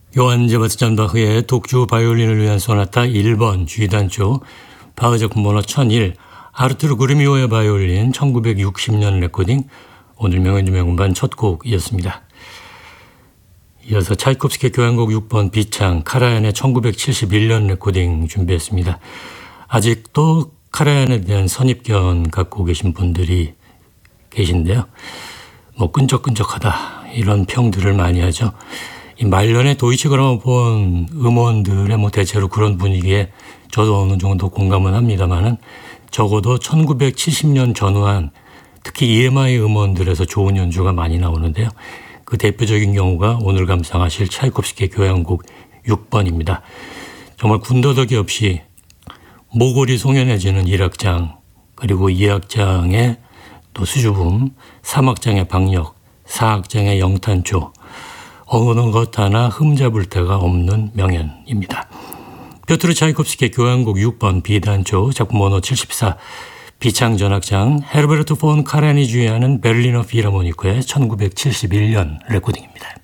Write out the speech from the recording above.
요한 세바스찬 바흐의 독주 바이올린을 위한 소나타 1번 G단조 바흐 작품 번호 1001 아르투르 그리미오의 바이올린 1960년 레코딩 오늘 명연주 명음반 첫 곡이었습니다. 이어서 차이콥스키 교향곡 6번 비창 카라얀의 1971년 레코딩 준비했습니다. 아직도 카라얀에 대한 선입견 갖고 계신 분들이 계신데요. 끈적끈적하다 이런 평들을 많이 하죠. 이 말년의 도이치 그라모폰 음원들의 대체로 그런 분위기에 저도 어느 정도 공감은 합니다만은 적어도 1970년 전후한 특히 EMI 음원들에서 좋은 연주가 많이 나오는데요. 그 대표적인 경우가 오늘 감상하실 차이콥스키 교향곡 6번입니다. 정말 군더더기 없이 모골이 송연해지는 1악장 그리고 2악장의 또 수줍음, 3악장의 박력, 4악장의 영탄조 어느 것 하나 흠잡을 데가 없는 명연입니다. 뾰트르 차이콥스키 교향곡 6번 B단조 작품 번호 74 비창 전악장 헤르베르트 폰 카라얀이 주의하는 베를리너 필하모니크의 1971년 레코딩입니다.